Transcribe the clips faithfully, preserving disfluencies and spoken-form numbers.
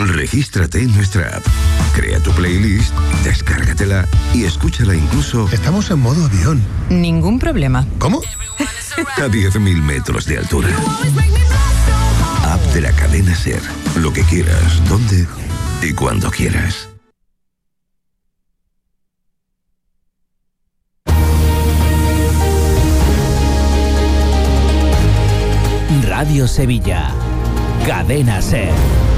Regístrate en nuestra app, crea tu playlist, descárgatela y escúchala incluso... Estamos en modo avión. Ningún problema. ¿Cómo? A diez mil metros de altura. App de la cadena SER. Lo que quieras, donde y cuando quieras. Radio Sevilla. Cadena SER.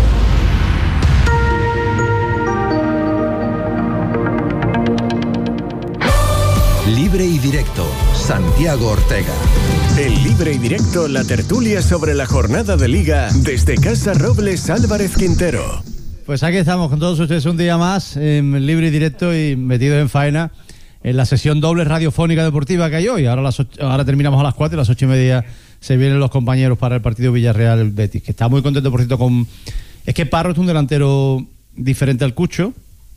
Libre y directo, Santiago Ortega. En Libre y Directo, la tertulia sobre la jornada de Liga desde Casa Robles Álvarez Quintero. Pues aquí estamos con todos ustedes un día más en Libre y Directo y metidos en faena en la sesión doble radiofónica deportiva que hay hoy. Ahora, las ocho, ahora terminamos a las cuatro y a las ocho y media se vienen los compañeros para el partido Villarreal-Betis, que está muy contento, por cierto, con... Es que Parro es un delantero diferente al Cucho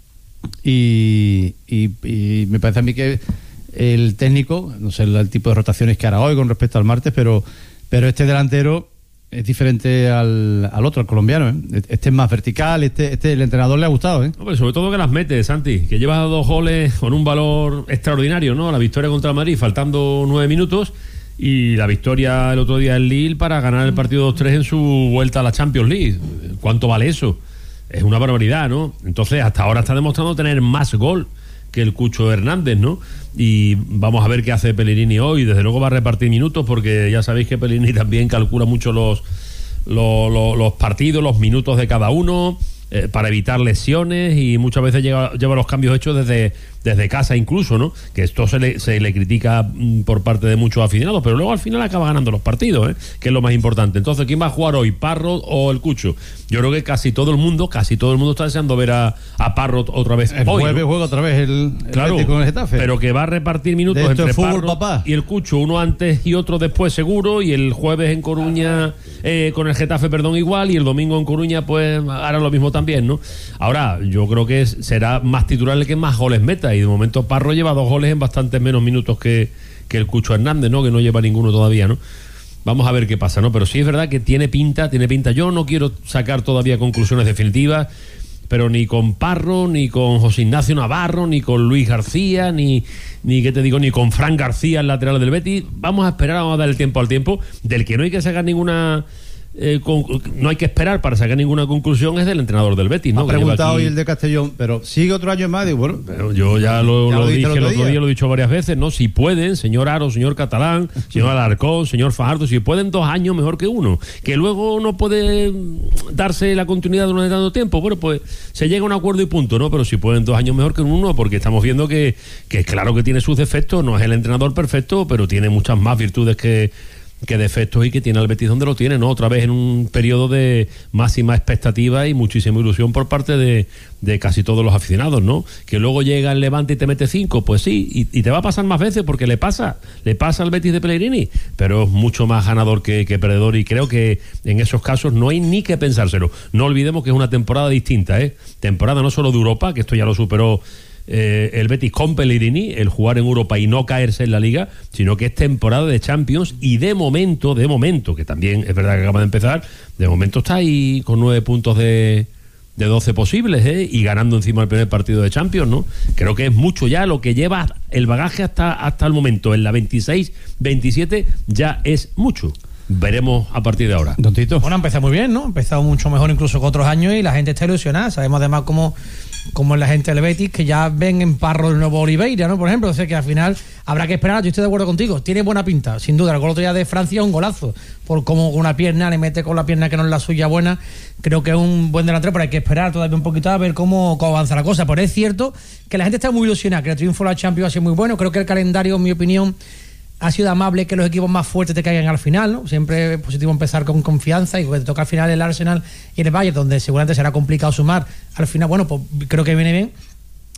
y, y, y me parece a mí que el técnico, no sé el tipo de rotaciones que hará hoy con respecto al martes, pero, pero este delantero es diferente al, al otro, al colombiano, ¿eh? Este es más vertical, este, este el entrenador le ha gustado, ¿eh? Hombre, sobre todo que las mete, Santi, que lleva dos goles con un valor extraordinario, ¿no? La victoria contra el Madrid faltando nueve minutos y la victoria el otro día en Lille para ganar el partido dos tres en su vuelta a la Champions League. ¿Cuánto vale eso? Es una barbaridad, ¿no? Entonces hasta ahora está demostrando tener más gol que el Cucho Hernández, ¿no? Y vamos a ver qué hace Pellegrini hoy. Desde luego va a repartir minutos porque ya sabéis que Pellegrini también calcula mucho los los, los, los partidos, los minutos de cada uno, eh, para evitar lesiones, y muchas veces lleva, lleva los cambios hechos desde, desde casa incluso, ¿no? Que esto se le, se le critica mm, por parte de muchos aficionados, pero luego al final acaba ganando los partidos, ¿eh? Que es lo más importante. Entonces, ¿quién va a jugar hoy, Parro o el Cucho? Yo creo que casi todo el mundo, casi todo el mundo está deseando ver a, a Parro otra vez el hoy, jueves, ¿no? Juega otra vez el, el claro, Betis con el Getafe. Pero que va a repartir minutos de esto entre es fútbol, Parro papá. y el Cucho, uno antes y otro después seguro, y el jueves en Coruña eh, con el Getafe, perdón, igual, y el domingo en Coruña pues hará lo mismo también, ¿no? Ahora, yo creo que es, será más titular el que más goles meta, y de momento Parro lleva dos goles en bastantes menos minutos que, que el Cucho Hernández, ¿no? Que no lleva ninguno todavía, ¿no? Vamos a ver qué pasa, ¿no? Pero sí es verdad que tiene pinta, tiene pinta. Yo no quiero sacar todavía conclusiones definitivas, pero ni con Parro, ni con José Ignacio Navarro, ni con Luis García, ni, ni ¿qué te digo? Ni con Fran García, el lateral del Betis. Vamos a esperar, vamos a dar el tiempo al tiempo. Del que no hay que sacar ninguna... Eh, con, no hay que esperar para sacar ninguna conclusión es del entrenador del Betis, ¿no? Ha preguntado hoy el de Castellón, pero sigue otro año más. Digo, bueno, pero yo ya lo, ya lo, lo dije el otro día. día, lo he dicho varias veces, ¿no? Si pueden, señor Aro, señor Catalán, señor Alarcón, señor Fajardo, si pueden dos años mejor que uno, que luego no puede darse la continuidad durante tanto tiempo, bueno, pues se llega a un acuerdo y punto, ¿no? Pero si pueden dos años mejor que uno, porque estamos viendo que, que claro que tiene sus defectos, no es el entrenador perfecto, pero tiene muchas más virtudes que que defectos, y que tiene al Betis donde lo tiene, ¿no? Otra vez en un periodo de máxima expectativa y muchísima ilusión por parte de, de casi todos los aficionados, ¿no? Que luego llega el Levante y te mete cinco, pues sí, y, y te va a pasar más veces porque le pasa, le pasa al Betis de Pellegrini, pero es mucho más ganador que, que perdedor, y creo que en esos casos no hay ni que pensárselo. No olvidemos que es una temporada distinta, ¿eh? Temporada no solo de Europa, que esto ya lo superó Eh, el Betis con Pellegrini, el jugar en Europa y no caerse en la Liga, sino que es temporada de Champions, y de momento, de momento, que también es verdad que acaba de empezar, de momento está ahí con nueve puntos de, de doce posibles, ¿eh? Y ganando encima el primer partido de Champions, ¿no? Creo que es mucho ya lo que lleva el bagaje hasta, hasta el momento. En la veintiséis veintisiete ya es mucho. Veremos a partir de ahora. Don Tito. Bueno, ha empezado muy bien, ¿no? Ha empezado mucho mejor incluso que otros años, y la gente está ilusionada. Sabemos además cómo, cómo es la gente del Betis, que ya ven en Parro el nuevo Oliveira, ¿no? Por ejemplo, o sea que al final habrá que esperar. Yo estoy de acuerdo contigo, tiene buena pinta, sin duda. El gol otro día de Francia es un golazo, por cómo con una pierna le mete con la pierna que no es la suya buena. Creo que es un buen delantero, pero hay que esperar todavía un poquito a ver cómo, cómo avanza la cosa. Pero es cierto que la gente está muy ilusionada, que el triunfo de la Champions ha sido muy bueno. Creo que el calendario, en mi opinión, ha sido amable, que los equipos más fuertes te caigan al final, ¿no? Siempre es positivo empezar con confianza, y que te toca al final el Arsenal y el Bayern, donde seguramente será complicado sumar. Al final, bueno, pues creo que viene bien.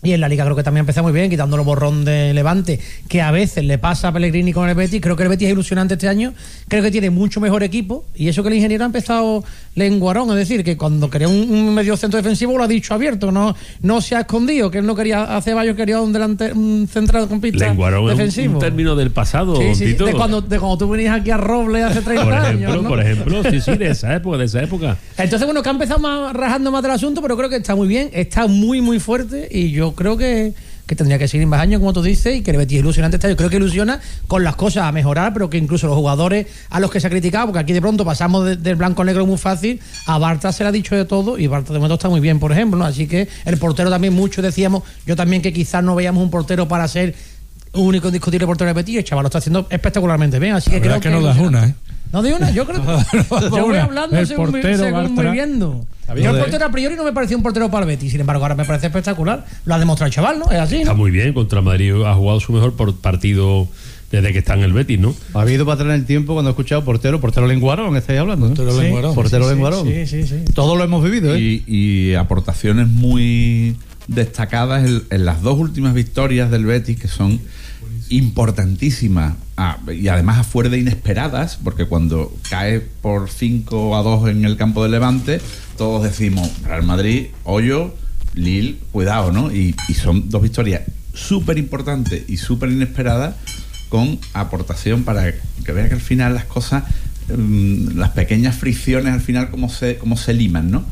Y en la Liga creo que también ha empezado muy bien, quitando el borrón de Levante, que a veces le pasa a Pellegrini con el Betis. Creo que el Betis es ilusionante este año, creo que tiene mucho mejor equipo, y eso que el ingeniero ha empezado lenguarón, es decir, que cuando quería un, un medio centro defensivo lo ha dicho abierto, no, no se ha escondido, que él no quería, hace Ceballos quería un delante, un central con pista lenguarón defensivo. Es un, un término del pasado, sí, sí, Tito. De cuando, de cuando tú venías aquí a Robles hace treinta por ejemplo, años, ¿no? Por ejemplo, sí, sí, de esa época, de esa época. Entonces, bueno, que ha empezado más, rajando más del asunto, pero creo que está muy bien, está muy, muy fuerte, y yo creo que que tendría que seguir más años, como tú dices, y que el Betis es ilusionante este año. Creo que ilusiona con las cosas a mejorar, pero que incluso los jugadores a los que se ha criticado, porque aquí de pronto pasamos de, del blanco al negro muy fácil, a Bartra se le ha dicho de todo, y Bartra de momento está muy bien, por ejemplo, ¿no? Así que el portero también, mucho decíamos, yo también, que quizás no veíamos un portero para ser único indiscutible portero de Betis, y el chaval lo está haciendo espectacularmente bien, así que creo que... que no das una, ¿eh? No de una, yo creo que yo voy hablando el según, portero, según voy viendo. Yo el portero a priori no me parecía un portero para el Betis, sin embargo ahora me parece espectacular. Lo ha demostrado el chaval, ¿no? Es así, ¿no? Está muy bien, contra Madrid ha jugado su mejor por partido desde que está en el Betis, ¿no? Ha habido para atrás en el tiempo cuando he escuchado portero, portero lenguarón, estáis hablando, ¿no? Portero sí, lenguarón. Portero sí, lenguarón. Sí, sí, sí. Todo lo hemos vivido, ¿eh? Y, y aportaciones muy destacadas en, en las dos últimas victorias del Betis, que son importantísimas, ah, y además a fuera de inesperadas, porque cuando cae por cinco a dos en el campo de Levante, todos decimos Real Madrid, hoyo, Lille, cuidado, ¿no? Y, y son dos victorias súper importantes y súper inesperadas, con aportación para que vea que al final las cosas, um, las pequeñas fricciones al final cómo se, cómo se liman, ¿no?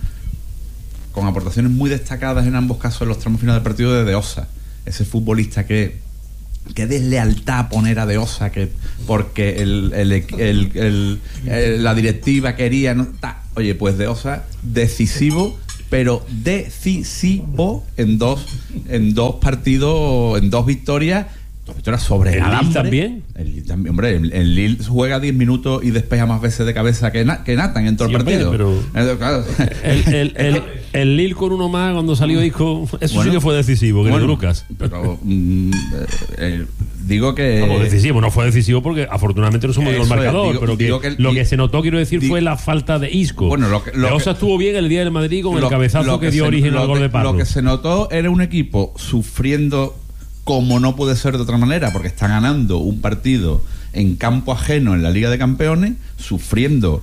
Con aportaciones muy destacadas en ambos casos en los tramos finales del partido de De Osa, ese futbolista que qué deslealtad poner a De Osa, que porque el, el, el, el, el, la directiva quería, ¿no? Ta, oye, pues De Osa decisivo, pero decisivo en dos en dos partidos, en dos victorias, dos victorias sobre el alambre. Lille también. El Lille también, hombre, el, el Lille juega diez minutos y despeja más veces de cabeza que, na, que Nathan en todo Sí, el partido. Pero claro. el, el, el, el Lille con uno más cuando salió Isco, eso Bueno, sí que fue decisivo, que bueno, Lucas. Pero mm, eh, digo que Vamos, decisivo, no fue decisivo porque afortunadamente no somos Eso el marcador, es, digo- pero que, digo que- lo di- que se notó, quiero decir, di- fue la falta de Isco. Bueno, lo que- lo De Osa que- estuvo bien el día del Madrid con lo- el cabezazo lo que dio se- origen lo al gol que- de Pablo. Lo que se notó era un equipo sufriendo como no puede ser de otra manera, porque está ganando un partido en campo ajeno en la Liga de Campeones, sufriendo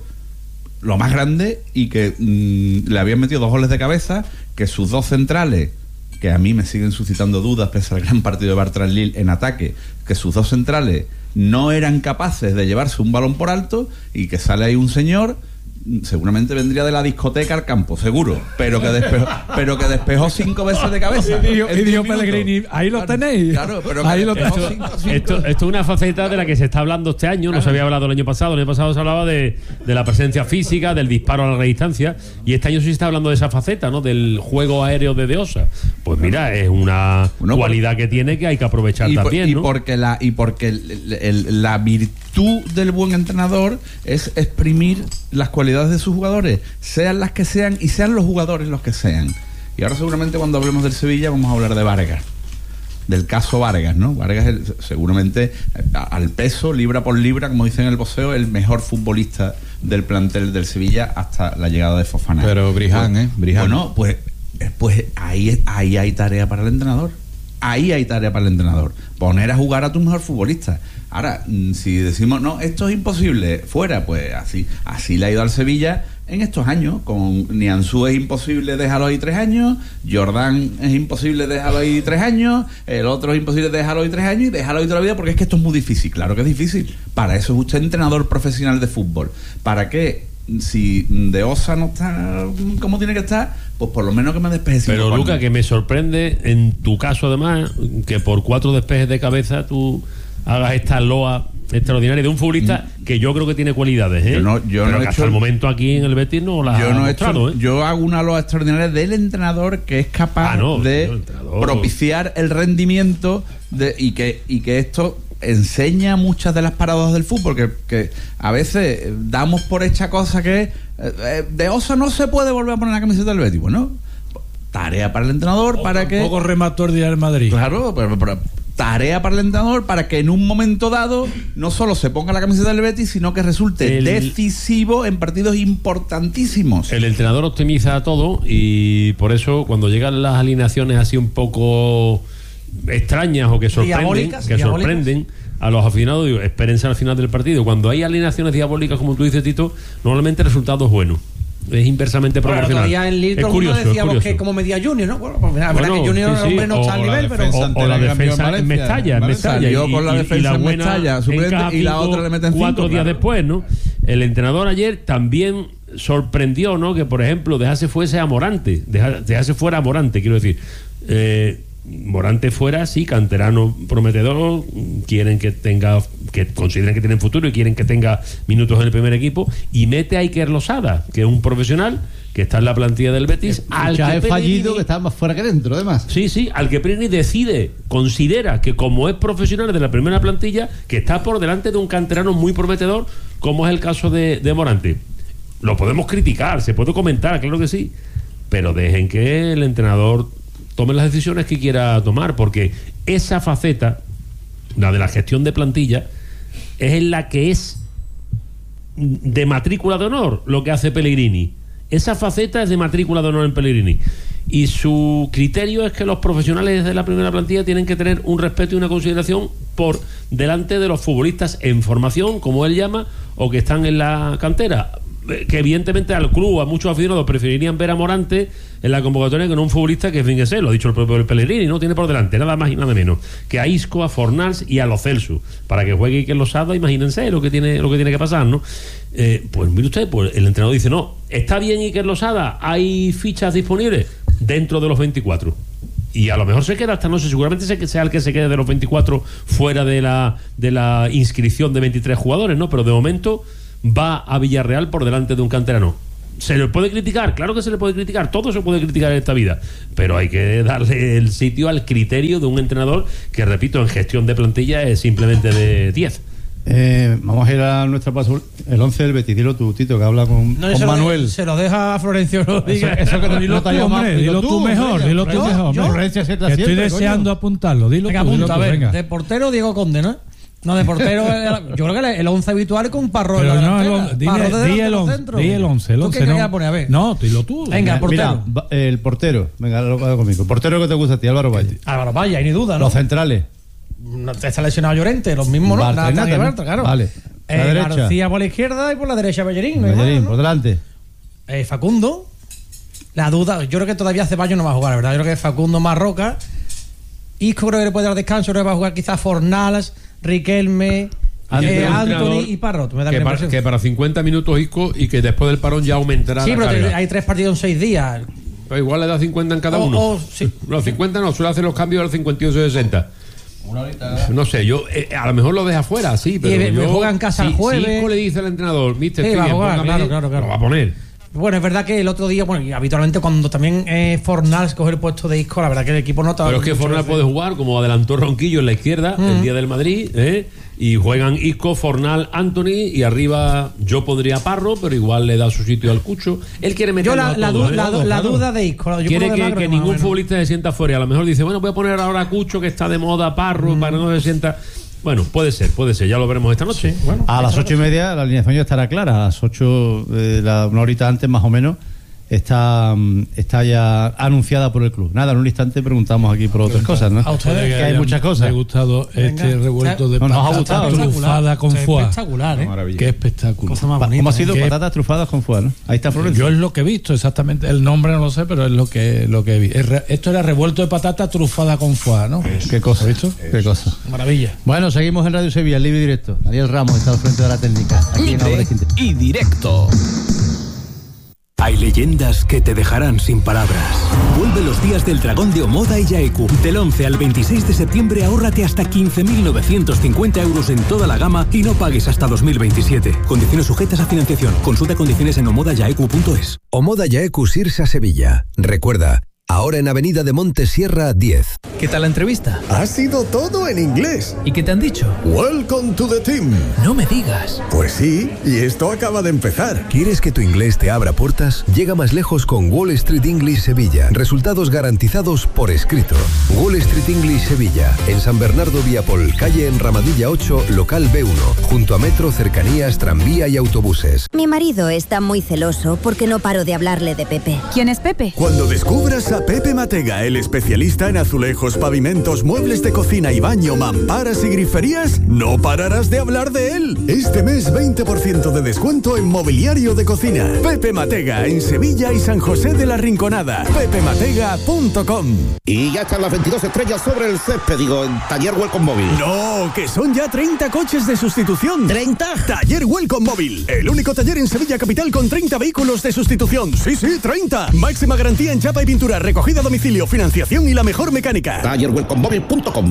lo más grande, y que mmm, le habían metido dos goles de cabeza, que sus dos centrales, que a mí me siguen suscitando dudas pese al gran partido de Bartra Lille en ataque, que sus dos centrales no eran capaces de llevarse un balón por alto, y que sale ahí un señor, seguramente vendría de la discoteca al campo, seguro, pero que despejó, pero que despejó cinco veces de cabeza. Y dijo, en y dijo diez Pellegrini, minutos. ahí lo Claro, tenéis. Claro, pero que Ahí lo despejó Esto, cinco- cinco- esto, esto es una faceta de la que se está hablando este año, no se había hablado el año pasado. El año pasado se hablaba de, de la presencia física, del disparo a la larga distancia, y este año sí se está hablando de esa faceta, ¿no? Del juego aéreo de De Osa. Pues mira, es una Bueno, cualidad que tiene que hay que aprovechar y, por- también, y ¿no? porque la y porque el- el- la virtud del buen entrenador es exprimir las cualidades de sus jugadores, sean las que sean y sean los jugadores los que sean. Y ahora seguramente cuando hablemos del Sevilla vamos a hablar de Vargas, del caso Vargas, ¿no? Vargas es seguramente a- al peso, libra por libra, como dicen en el boxeo, el mejor futbolista del plantel del Sevilla hasta la llegada de Fofana. Pero Briján, Pues, ¿eh? Briján. Bueno, pues, pues ahí, ahí hay tarea para el entrenador. Ahí hay tarea para el entrenador. Poner a jugar a tu mejor futbolista. Ahora, mm, si decimos, no, esto es imposible, fuera, pues así, así le ha ido al Sevilla en estos años. Con Nianzú es imposible dejarlo ahí tres años, Jordán es imposible dejarlo ahí tres años, el otro es imposible dejarlo ahí tres años y dejarlo ahí toda la vida, porque es que esto es muy difícil. Claro que es difícil. Para eso es usted entrenador profesional de fútbol. ¿Para qué? Si De Osa no está como tiene que estar, pues por lo menos que me despeje cinco Pero corners. Luca, que me sorprende en tu caso además que por cuatro despejes de cabeza tú hagas esta loa extraordinaria de un futbolista que yo creo que tiene cualidades, ¿eh? Yo no- yo Pero no he que hasta hecho- el momento aquí en el Betis no las yo ha no he mostrado, hecho, ¿eh? yo hago una loa extraordinaria del entrenador que es capaz Ah, no, de el entrenador. propiciar el rendimiento de, y que y que esto enseña muchas de las paradojas del fútbol, que, que a veces damos por hecha cosa que eh, eh, De Osa no se puede volver a poner la camiseta del Betis. Bueno, tarea para el entrenador, para que Poco remató el día del Madrid. claro, pero, pero tarea para el entrenador para que en un momento dado no solo se ponga la camiseta del Betis, sino que resulte El- decisivo en partidos importantísimos. El entrenador optimiza todo y por eso cuando llegan las alineaciones así un poco extrañas o que sorprenden, Diabólicas, que diabólicas. sorprenden a los aficionados, digo, espérense al final del partido. Cuando hay alineaciones diabólicas, como tú dices, Tito, normalmente el resultado es bueno. Es inversamente Bueno, proporcional. todavía en Lille es todo el mundo curioso, es decíamos curioso. que como media Junior, ¿no? Bueno, pues la verdad Bueno, que Junior sí, sí, hombre, no o está al la nivel, pero defensa o, o la ante el defensa campeón en Valencia. Mestalla, en Valencia Mestalla. salió con la defensa en buena Mestalla, suplente, encaja y la cinco- otra le meten cinco, cuatro días claro. después, ¿no? El entrenador ayer también sorprendió, ¿no? Que, por ejemplo, dejase fuese a Morante, deja- dejase fuera a Morante, quiero decir. Eh, Morante fuera, sí, canterano prometedor, quieren que tenga, que consideren que tiene futuro y quieren que tenga minutos en el primer equipo, y mete a Iker Losada, que es un profesional que está en la plantilla del Betis, al Ya que es fallido Pellegrini- que está más fuera que dentro, además. Sí, sí, al que Pellegrini decide, considera que como es profesional de la primera plantilla, que está por delante de un canterano muy prometedor, como es el caso de, de Morante. Lo podemos criticar, se puede comentar, claro que sí, pero dejen que el entrenador tome las decisiones que quiera tomar, porque esa faceta, la de la gestión de plantilla, es en la que es de matrícula de honor lo que hace Pellegrini. Esa faceta es de matrícula de honor en Pellegrini. Y su criterio es que los profesionales de la primera plantilla tienen que tener un respeto y una consideración por delante de los futbolistas en formación, como él llama, o que están en la cantera. Que evidentemente al club, a muchos aficionados preferirían ver a Morante en la convocatoria que no un futbolista que, fíjense, lo ha dicho el propio Pellegrini, no tiene por delante nada más y nada menos que a Isco, a Fornals y a Lo Celso, para que juegue Iker Losada. Imagínense lo que tiene lo que tiene que pasar, ¿no? Eh, pues mire usted, pues el entrenador dice, no, está bien Iker Losada, hay fichas disponibles dentro de los veinticuatro. Y a lo mejor se queda hasta, no sé, seguramente sea el que se quede de los veinticuatro fuera de la, de la inscripción de veintitrés jugadores, ¿no? Pero de momento va a Villarreal por delante de un canterano. ¿Se le puede criticar? Claro que se le puede criticar, todo se puede criticar en esta vida, pero hay que darle el sitio al criterio de un entrenador que, repito, en gestión de plantilla es simplemente de diez. Eh, vamos a ir a nuestra paso. El once del Betis, dilo tú, Tito, que habla con, No, con se lo- Manuel. se lo deja a Florencio Rodríguez. Eso- eso que no- Dilo no te ha tú, llamado, hombre, dilo tú mejor, dilo tú Yo- mejor. yo- hombre. Florencia se Que está estoy siempre, deseando coño. apuntarlo. Dilo Venga, tú, dilo apunta, tú, a ver, venga. de portero Diego Conde, ¿no? No, de portero, el- yo creo que el once habitual es con Parro. Pero en la no, el delantera. on- dile- Parro de di delantero el once, centro. di el once, el ¿Tú once, qué no. querías poner? A ver. No, dilo tú. Venga, portero. Mira, va- el portero, venga, lo hago conmigo. El portero que te gusta a ti, Álvaro Valle. Álvaro Valle, ni duda, ¿no? Los centrales. No, está lesionado Llorente, los mismos, ¿no? Bartra, Nada, nada, que ¿no? Bartra, claro. Vale. Eh, La derecha. García por la izquierda y por la derecha Bellerín. no hay Bellerín, más, por ¿no? delante. Eh, Facundo. La duda, yo creo que todavía Ceballos no va a jugar, ¿verdad? Yo creo que Facundo Marroca. Isco creo que le puede dar descanso, creo que va a jugar quizás Fornals, Riquelme, Anthony, eh, Anthony entrenador y Parrot. Me da Que la para, impresión. que para cincuenta minutos Isco y que después del parón ya aumentará Sí, la pero carga. hay tres partidos en seis días. Pero igual le da cincuenta en cada O- uno. o- sí. No, cincuenta no, suele hacer los cambios al cincuenta y ocho sesenta. No sé, yo eh, a lo mejor lo deja fuera, sí, pero Y me yo, juega en casa si, el jueves. Si Isco le dice al entrenador, mister, Sí, estoy va a bien, jugar, póngame, claro, claro, claro. lo va a poner. Bueno, es verdad que el otro día, bueno, y habitualmente cuando también eh, Fornals coge el puesto de Isco, la verdad que el equipo no está. Pero es que Fornal puede jugar, como adelantó Ronquillo en la izquierda, Mm. el día del Madrid, ¿eh? Y juegan Isco, Fornal, Anthony, y arriba yo pondría Parro, pero igual le da su sitio al Cucho. Él quiere meterlo Yo la, a la, todos, du- ¿eh? la, du- la duda de Isco. Yo Quiere por lo que, demás creo que más o ningún menos. futbolista se sienta fuera. A lo mejor dice, bueno, voy a poner ahora a Cucho, que está de moda, Parro, Mm. para que no se sienta. Bueno, puede ser, puede ser, ya lo veremos esta noche. Sí, bueno. A las ocho y media la alineación ya estará clara. A las ocho, eh, la- una horita antes más o menos, está, mm, está ya anunciada por el club. Nada, en un instante preguntamos aquí por otras cosas, ¿no? A ustedes, Que hay muchas cosas. Me ha gustado Venga. este revuelto de No, nos ha patata gustado. trufada con Espectacular. foie. Espectacular, ¿eh? Maravilla. Qué espectáculo. Cosa más Pa- bonita. ¿Cómo ha sido? ¿eh? Patatas trufadas con foie, ¿no? Ahí está Florencia. Yo es lo que he visto, exactamente. El nombre no lo sé, pero es lo que, lo que he visto. Esto era revuelto de patata trufada con foie, ¿no? Qué cosa, ¿Has visto? qué cosa. Maravilla. Bueno, seguimos en Radio Sevilla, libre y directo. Daniel Ramos está al frente de la técnica. Aquí en Álvarez Quintero. Y directo. Hay leyendas que te dejarán sin palabras. Vuelve los días del dragón de Omoda y Yaeku. Del once al veintiséis de septiembre ahórrate hasta quince mil novecientos cincuenta euros en toda la gama y no pagues hasta dos mil veintisiete. Condiciones sujetas a financiación. Consulta condiciones en omoda yaeku punto es. Omoda Yaeku Sirsa Sevilla. Recuerda, ahora en Avenida de Montesierra diez. ¿Qué tal la entrevista? Ha sido todo en inglés. ¿Y qué te han dicho? Welcome to the team. No me digas. Pues sí, y esto acaba de empezar. ¿Quieres que tu inglés te abra puertas? Llega más lejos con Wall Street English Sevilla. Resultados garantizados por escrito. Wall Street English Sevilla, en San Bernardo Viapol, calle Enramadilla ocho, local B uno, junto a metro, cercanías, tranvía y autobuses. Mi marido está muy celoso porque no paro de hablarle de Pepe. ¿Quién es Pepe? Cuando descubras a Pepe Matega, el especialista en azulejos, pavimentos, muebles de cocina y baño, mamparas y griferías, no pararás de hablar de él. Este mes veinte por ciento de descuento en mobiliario de cocina. Pepe Matega, en Sevilla y San José de la Rinconada. pepe matega punto com. Y ya están las veintidós estrellas sobre el césped, digo, en Taller Welcome Móvil. No, que son ya treinta coches de sustitución. ¿treinta? Taller Welcome Móvil, el único taller en Sevilla capital con treinta vehículos de sustitución. Sí, sí, treinta. Máxima garantía en chapa y pintura, recogida a domicilio, financiación y la mejor mecánica. Taller Welcome Móvil punto com.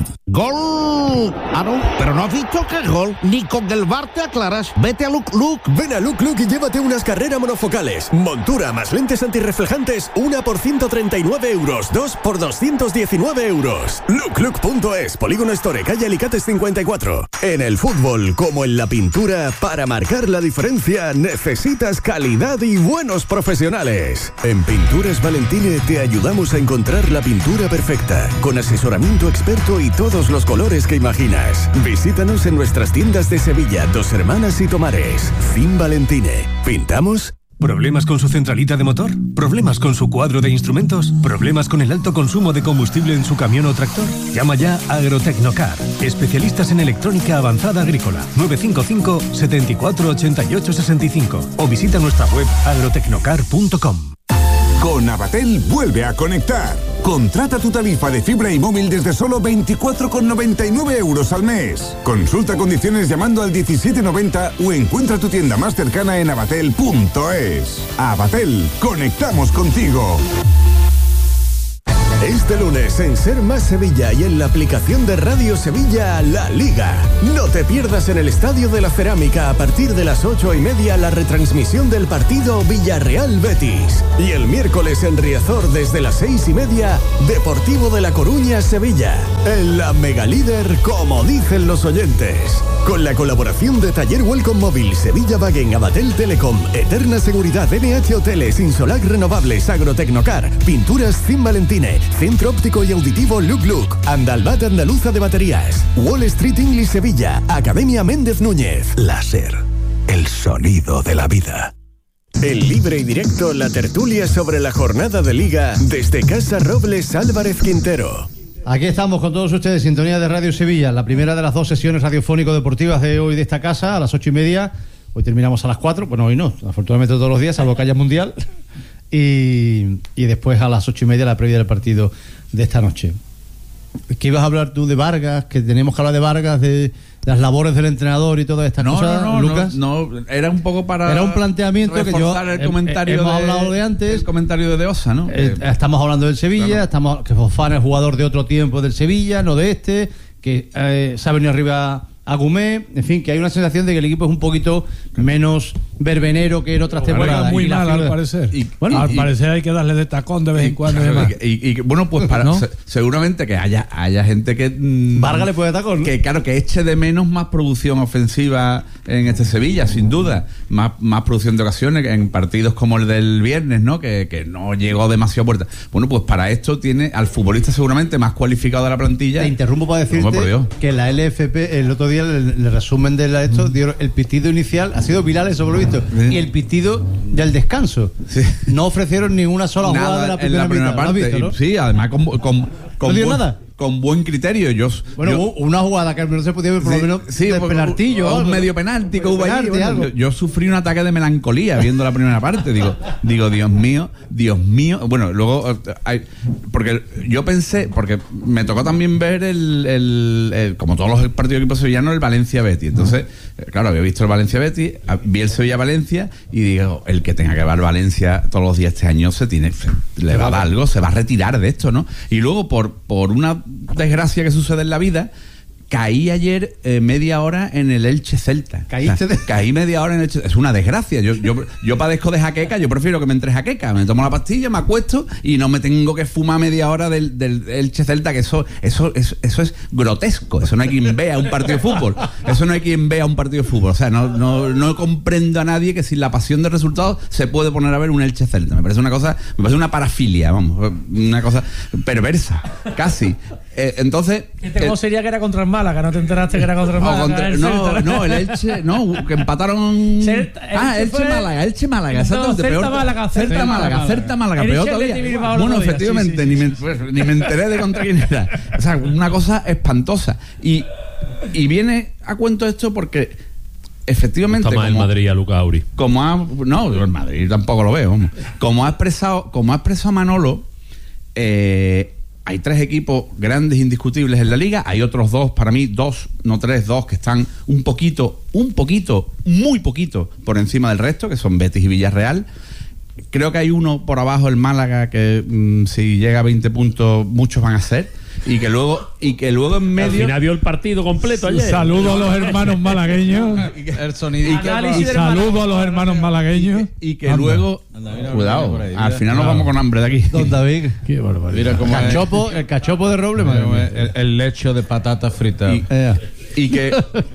¡Gol! Ah, no, pero no has dicho que es gol. Ni con el bar te aclaras. Vete a Look Look. Ven a Look Look y llévate unas carreras monofocales. Montura más lentes antirreflejantes, una por ciento treinta y nueve euros, dos por doscientos diecinueve euros. look look punto es, Polígono Store, calle Alicates cincuenta y cuatro. En el fútbol, como en la pintura, para marcar la diferencia necesitas calidad y buenos profesionales. En Pinturas Valentine te ayudamos a encontrar la pintura perfecta, con asesoramiento experto y todos los colores que imaginas. Visítanos en nuestras tiendas de Sevilla, Dos Hermanas y Tomares. Fin Valentine. ¿Pintamos? ¿Problemas con su centralita de motor? ¿Problemas con su cuadro de instrumentos? ¿Problemas con el alto consumo de combustible en su camión o tractor? Llama ya a Agrotecnocar, especialistas en electrónica avanzada agrícola. nueve cinco cinco, siete cuatro, ocho ocho seis cinco o visita nuestra web agrotecnocar punto com. Con Avatel vuelve a conectar. Contrata tu tarifa de fibra y móvil desde solo veinticuatro con noventa y nueve euros al mes. Consulta condiciones llamando al diecisiete noventa o encuentra tu tienda más cercana en avatel punto es. Avatel, conectamos contigo. Este lunes en Ser Más Sevilla y en la aplicación de Radio Sevilla, La Liga. No te pierdas en el Estadio de la Cerámica a partir de las ocho y media la retransmisión del partido Villarreal-Betis. Y el miércoles en Riazor desde las seis y media, Deportivo de La Coruña-Sevilla. En la Megalíder, como dicen los oyentes. Con la colaboración de Taller Welcome Móvil, Sevilla Wagen, Avatel Telecom, Eterna Seguridad, N H Hoteles, Insolac Renovables, Agrotecnocar, Pinturas Fin Valentine, Centro Óptico y Auditivo Look Look, Andalbat Andaluza de Baterías, Wall Street English Sevilla, Academia Méndez Núñez. Láser, el sonido de la vida. En libre y directo, la tertulia sobre la jornada de Liga desde Casa Robles Álvarez Quintero. Aquí estamos con todos ustedes, sintonía de Radio Sevilla, la primera de las dos sesiones radiofónico-deportivas de hoy de esta casa, a las ocho y media. Hoy terminamos a las cuatro, bueno, hoy no, afortunadamente todos los días, salvo que haya mundial. Y, y después a las ocho y media la previa del partido de esta noche. ¿Qué ibas a hablar tú de Vargas? Que tenemos que hablar de Vargas, de las labores del entrenador y todas estas no, cosas, no, no, Lucas. No, no, era un poco para era un planteamiento que yo el comentario hemos de, hablado de antes. El comentario de De Osa, ¿no? Eh, eh, estamos hablando del Sevilla, claro. estamos que Fofana es jugador de otro tiempo del Sevilla, no de este, que eh, se ha venido arriba a Gumé, en fin, que hay una sensación de que el equipo es un poquito menos verbenero que en otras temporadas. Muy mal, al parecer. Y, bueno, al y, parecer hay que darle de tacón de vez en cuando. Y, y, y bueno, pues para, ¿no? se, seguramente que haya, haya gente que... Mmm, Vargas le puede tacón, ¿no? Que claro, que eche de menos más producción ofensiva en este Sevilla, sin duda. Más, más producción de ocasiones en partidos como el del viernes, ¿no? Que, que no llegó demasiado a puerta. Bueno, pues para esto tiene al futbolista seguramente más cualificado de la plantilla. Te interrumpo para decirte no, que la L F P el otro día el, el resumen de la, esto, dio el pitido inicial, ha sido viral eso por lo visto, sí. Y el pitido del descanso. Sí. No ofrecieron ni una sola nada jugada de la primera, en la primera mitad, parte. ¿Visto, no? Y, sí, además con, con, con ¿no dio buen, nada? Con buen criterio. Yo, bueno, yo, una jugada que al menos se podía ver por sí, lo menos sí, de penaltillo. O un algo, medio penalti que hubo penalti, ahí. Bueno, yo, yo sufrí un ataque de melancolía viendo la primera parte. Digo, digo, Dios mío, Dios mío. Bueno, luego, hay, porque yo pensé, porque me tocó también ver el, el, el como todos los partidos de equipo sevillano, el Valencia-Betis. Entonces, claro, había visto el Valencia-Betis, vi el Sevilla-Valencia y digo, el que tenga que ver Valencia todos los días este año se tiene, le va a dar algo, se va a retirar de esto, ¿no? Y luego, por, por una desgracia que sucede en la vida, caí ayer eh, media hora en el Elche Celta. ¿Caíste o sea, de- Caí media hora en el Elche. Es una desgracia. Yo, yo, yo padezco de jaqueca, yo prefiero que me entre jaqueca. Me tomo la pastilla, me acuesto y no me tengo que fumar media hora del, del Elche Celta, que eso, eso, eso, eso es grotesco. Eso no hay quien vea un partido de fútbol. Eso no hay quien vea un partido de fútbol. O sea, no, no, no comprendo a nadie que sin la pasión del resultado se puede poner a ver un Elche Celta. Me parece una cosa, me parece una parafilia, vamos, una cosa perversa, casi. Eh, entonces. Este juego sería que era contra el Málaga, ¿no te enteraste que era contra el O Málaga? contra- el no, Celta? no, el Elche, no, que empataron. Celta- ah, Elche Elche fue- Málaga, Elche Málaga, No, exactamente. Celta peor, Málaga, Celta Celta Málaga, Málaga. Celta Málaga, El peor Elche todavía. Athletic Bilbao el Bueno, otro día, efectivamente, sí, sí, ni, me, pues, ni me enteré de contra quién era. O sea, una cosa espantosa. Y, y viene a cuento esto porque efectivamente. Está más el como- Madrid a Luca Auri. como ha, no, el Madrid tampoco lo veo, vamos. Como ha expresado, como ha expresado Manolo, eh, hay tres equipos grandes indiscutibles en la liga, hay otros dos, para mí, dos, no tres, dos, que están un poquito, un poquito, muy poquito por encima del resto, que son Betis y Villarreal. Creo que hay uno por abajo, el Málaga, que mmm, si llega a veinte puntos, muchos van a ser. Y que luego, y que luego en medio. Al final vio el partido completo ayer. Saludo a los hermanos malagueños. El sonido. Y, que- y saludo a los hermanos malagueños. Y que Anda. luego. mira, Cuidado, por ahí, al mira. final nos vamos con hambre de aquí. Don David. Qué barbaridad. Mira cómo cachopo, el cachopo de roble, madre mía. El, el lecho de patata frita. Y, Eh, y que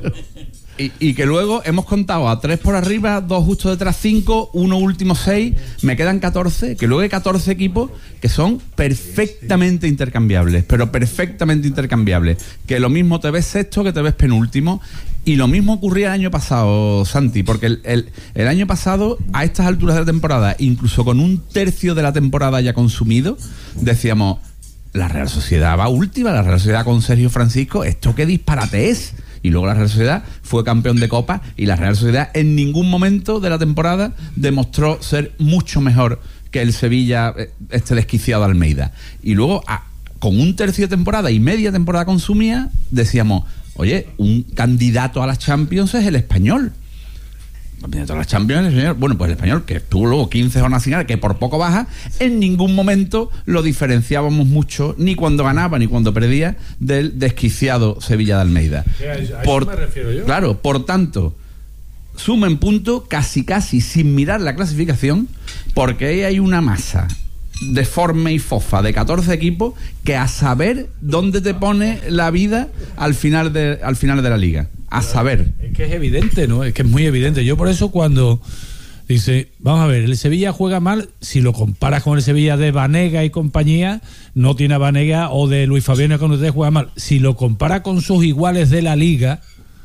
y, y que luego hemos contado a tres por arriba, dos justo detrás, cinco, uno último seis, me quedan catorce, que luego hay catorce equipos que son perfectamente intercambiables, pero perfectamente intercambiables, que lo mismo te ves sexto que te ves penúltimo. Y lo mismo ocurría el año pasado, Santi, porque el, el, el año pasado, a estas alturas de la temporada, incluso con un tercio de la temporada ya consumido, decíamos, la Real Sociedad va última, la Real Sociedad con Sergio Francisco, ¿esto qué disparate es? Y luego la Real Sociedad fue campeón de Copa y la Real Sociedad en ningún momento de la temporada demostró ser mucho mejor que el Sevilla, este desquiciado Almeida. Y luego, a, con un tercio de temporada y media temporada consumida, decíamos, oye, un candidato a las Champions es el Español. Candidato a las Champions, el Español. Bueno, pues el Español, que estuvo luego quince jornadas sin ganar, que por poco baja, en ningún momento lo diferenciábamos mucho, ni cuando ganaba ni cuando perdía, del desquiciado Sevilla de Almeida. Sí, a eso- a eso Por- me refiero yo. Claro, por tanto, suma en punto casi casi sin mirar la clasificación, porque ahí hay una masa deforme y fofa de catorce equipos que a saber dónde te pone la vida al final de, al final de la liga. A saber. Es que es evidente, ¿no? Es que es muy evidente. Yo por eso cuando dice, vamos a ver, el Sevilla juega mal, si lo comparas con el Sevilla de Banega y compañía, no tiene a Banega, o de Luis Fabiano con ustedes juega mal. Si lo compara con sus iguales de la liga,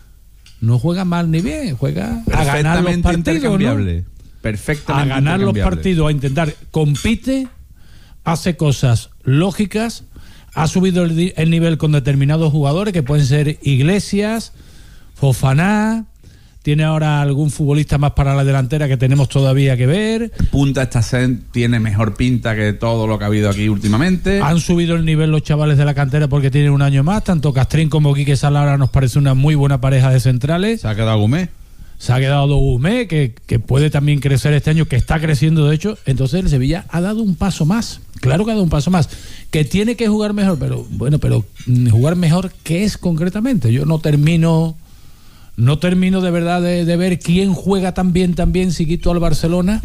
no juega mal ni bien, juega a ganar los Perfectamente partidos, intercambiable. ¿no? Perfectamente A ganar los intercambiable. partidos, a intentar, compite, hace cosas lógicas, ha subido el, di- el nivel con determinados jugadores que pueden ser Iglesias, Fofaná, tiene ahora algún futbolista más para la delantera que tenemos todavía que ver. Punta Estasen tiene mejor pinta que todo lo que ha habido aquí últimamente. Han subido el nivel los chavales de la cantera porque tienen un año más, tanto Castrín como Quique Salara nos parece una muy buena pareja de centrales. Se ha quedado Gumé. Se ha quedado Gumé, que, que puede también crecer este año, que está creciendo de hecho. Entonces el Sevilla ha dado un paso más. Claro que ha dado un paso más. Que tiene que jugar mejor, pero bueno, pero mm, jugar mejor, ¿qué es concretamente? Yo no termino, no termino de verdad de, de ver quién juega tan bien, tan bien, si quito al Barcelona.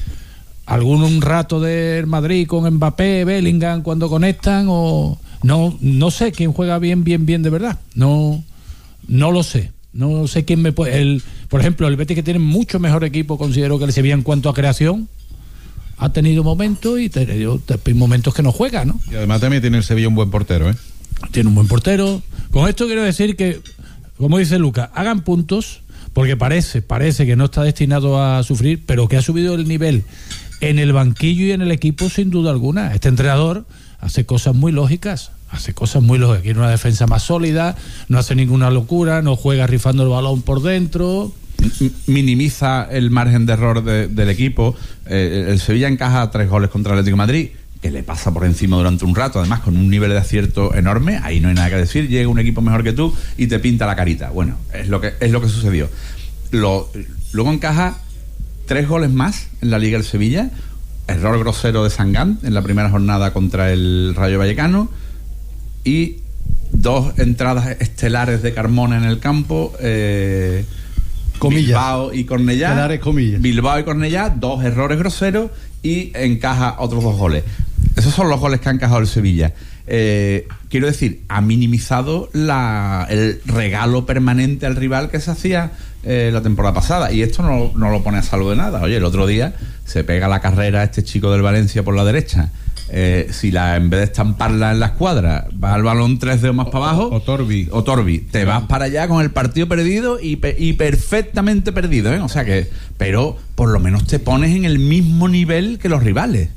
Algún un rato del Madrid con Mbappé, Bellingham cuando conectan, o no, no sé quién juega bien, bien, bien de verdad. No, no lo sé. No sé quién me puede. El, por ejemplo, el Betis, que tiene mucho mejor equipo, considero que el Sevilla en cuanto a creación, ha tenido momentos y tenido momentos que no juega, ¿no? Y además también tiene el Sevilla un buen portero, ¿eh? Tiene un buen portero. Con esto quiero decir que, como dice Lucas, hagan puntos, porque parece, parece que no está destinado a sufrir, pero que ha subido el nivel en el banquillo y en el equipo sin duda alguna. Este entrenador hace cosas muy lógicas. Hace cosas muy lógicas. Quiere una defensa más sólida, no hace ninguna locura, no juega rifando el balón por dentro. M- minimiza el margen de error de- del equipo. Eh, el Sevilla encaja tres goles contra el Atlético de Madrid, que le pasa por encima durante un rato, además con un nivel de acierto enorme. Ahí no hay nada que decir. Llega un equipo mejor que tú y te pinta la carita. Bueno, es lo que es lo que sucedió. Lo, luego encaja tres goles más en la Liga del Sevilla. Error grosero de Sangán en la primera jornada contra el Rayo Vallecano. Y dos dos entradas estelares de Carmona en el campo, eh, comillas. Bilbao y Cornellá. Estelares, comillas. Bilbao y Cornellá, dos errores groseros y encaja otros dos goles. Esos son los goles que ha encajado el Sevilla. Eh, quiero decir, ha minimizado la, el regalo permanente al rival que se hacía eh, la temporada pasada, y esto no, no lo pone a salvo de nada. Oye, el otro día se pega la carrera este chico del Valencia por la derecha. Eh, si la en vez de estamparla en la escuadra va al balón tres dedos más para abajo, o Torbi o Torbi te vas para allá con el partido perdido y, pe- y perfectamente perdido, ¿eh? O sea que, pero por lo menos te pones en el mismo nivel que los rivales.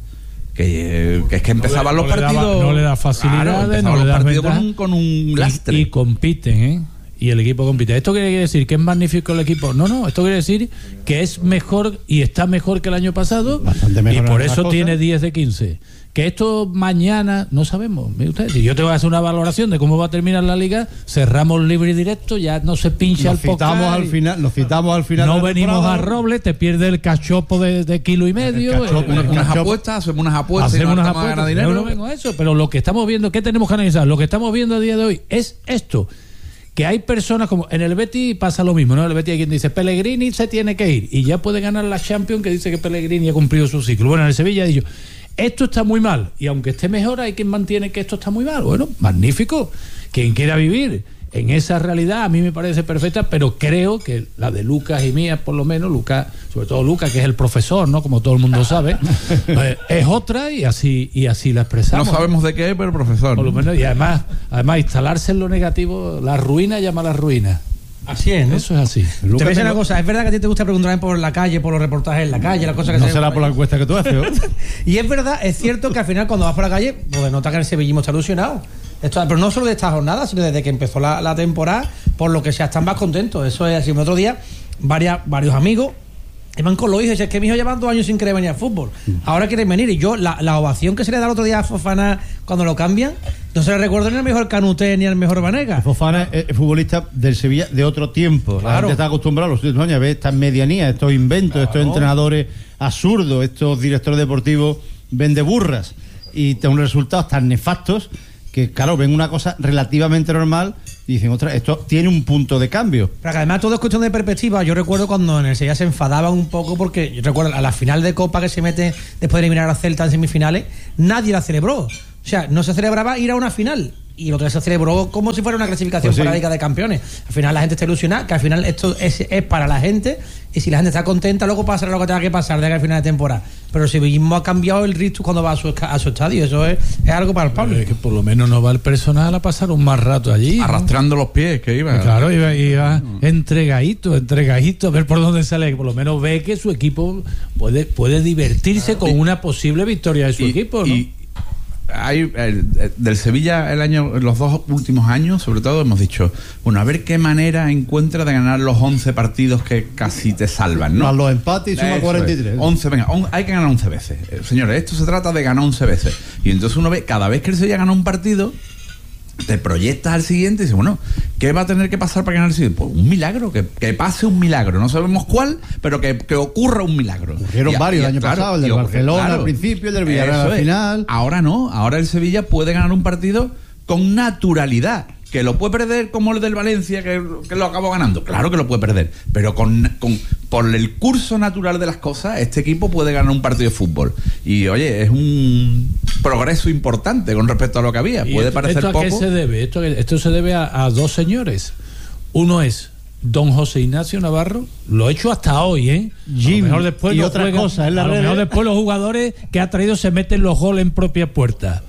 Que, que es que empezaban no le, los no partidos. Le daba, no le da facilidades, claro, no empezaban le los da partidos ventaja, con un, con un lastre. Y, y compiten, ¿eh? Y el equipo compite. ¿Esto quiere decir que es magnífico el equipo? No, no, esto quiere decir que es mejor y está mejor que el año pasado. Bastante mejor Y por en eso otras tiene cosas. diez de quince. Que esto mañana, no sabemos. Mire usted, si yo te voy a hacer una valoración de cómo va a terminar la liga, cerramos libre y directo, ya no se pincha Nos el podcast. citamos al final, nos citamos al final. No de la venimos temporada. a Robles, te pierde el cachopo de, de kilo y medio. cachopo, eh, Unas, el unas cachopo. apuestas, hacemos unas apuestas Hacemos y nos unas vamos a ganar apuestas. dinero. Yo no vengo a eso, pero lo que estamos viendo, ¿qué tenemos que analizar? Lo que estamos viendo a día de hoy es esto. Que hay personas como en el Betis pasa lo mismo, ¿no? En el Betis hay quien dice Pellegrini se tiene que ir y ya puede ganar la Champions, que dice que Pellegrini ha cumplido su ciclo. Bueno, en el Sevilla ha dicho esto está muy mal y aunque esté mejor hay quien mantiene que esto está muy mal. Bueno, magnífico. Quien quiera vivir en esa realidad a mí me parece perfecta, pero creo que la de Lucas y mía, por lo menos, Lucas, sobre todo Lucas, que es el profesor, ¿no? Como todo el mundo sabe, pues, es otra y así y así la expresamos. No sabemos de qué, pero profesor. Por lo menos, y además, además instalarse en lo negativo, la ruina llama a la ruina. Así es, ¿no? Eso es así. Te voy a decir una cosa, es verdad que a ti te gusta preguntar por la calle, por los reportajes en la calle, las cosas que No se ven será por la ahí. encuesta que tú haces, ¿no? Y es verdad, es cierto que al final cuando vas por la calle, pues nota que el sevillismo está ilusionado. Esto, pero no solo de esta jornada, sino desde que empezó la, la temporada, por lo que sea, están más contentos. Eso es así. El otro día, varias, varios amigos iban con los hijos y dicen, es que mi hijo llevan dos años sin querer venir al fútbol. Ahora quieren venir. Y yo, la, la ovación que se le da el otro día a Fofana cuando lo cambian, no se le recuerdo ni al mejor Canuté ni al mejor Banega. Fofana es, es futbolista del Sevilla de otro tiempo. La Claro. gente está acostumbrada a los últimos años a ver estas medianías, estos inventos, Claro. estos entrenadores absurdos, estos directores deportivos vendeburras y te unos resultados tan nefastos que, claro, ven una cosa relativamente normal y dicen, otra, esto tiene un punto de cambio. Pero que además todo es cuestión de perspectiva. Yo recuerdo cuando en el Sevilla se enfadaban un poco porque, yo recuerdo a la final de Copa que se mete después de eliminar a Celta en semifinales, nadie la celebró. O sea, no se celebraba ir a una final. Y el otro día se celebró como si fuera una clasificación Pues sí. para la Liga de Campeones. Al final la gente está ilusionada, que al final esto es, es para la gente, y si la gente está contenta, luego pasará lo que tenga que pasar de aquí al final de temporada. Pero el sevillismo ha cambiado el ritmo cuando va a su, a su estadio. Eso es, es algo palpable. Es que por lo menos no va el personal a pasar un más rato allí, ¿no? Arrastrando los pies, que iba. Claro, iba, iba entregadito, entregadito, a ver por dónde sale, que por lo menos ve que su equipo puede, puede divertirse con una posible victoria de su Y- equipo, ¿no? y hay el- el- del Sevilla el año, los dos últimos años, sobre todo, hemos dicho, bueno, a ver qué manera encuentra de ganar los once partidos que casi te salvan, ¿no? Más los empates y suma Eso cuarenta y es. tres. once, venga, on- hay que ganar once veces. Eh, señores, esto se trata de ganar once veces. Y entonces uno ve, cada vez que el Sevilla gana un partido, te proyectas al siguiente y dices, bueno, ¿qué va a tener que pasar para ganar el siguiente? Pues un milagro, que, que pase un milagro. No sabemos cuál, pero que, que ocurra un milagro. Ocurrieron Y a- varios y a- el año claro, pasado, el del y ocurre- Barcelona claro. al principio, el del Villarreal Eso al es. final. Ahora no, ahora el Sevilla puede ganar un partido con naturalidad. Que lo puede perder como el del Valencia, que, que lo acabó ganando. Claro que lo puede perder. Pero con, con por el curso natural de las cosas, este equipo puede ganar un partido de fútbol. Y oye, es un progreso importante con respecto a lo que había. ¿Y Puede esto, parecer esto a poco. qué se debe? Esto, esto se debe a, a dos señores. Uno es don José Ignacio Navarro, lo he hecho hasta hoy, ¿eh? Jim, a lo mejor después y lo otra juegan- cosa, en la a lo red, mejor ¿eh? después los jugadores que ha traído se meten los goles en propia puerta.